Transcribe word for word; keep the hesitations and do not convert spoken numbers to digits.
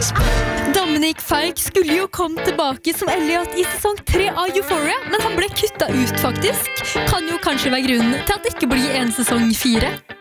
Dominic Fike skulle jo komme tilbake som Elliot i sesong tre av Euphoria, men han ble kuttet ut faktisk. Kan jo kanskje være grunnen til at det ikke blir en sesong fire.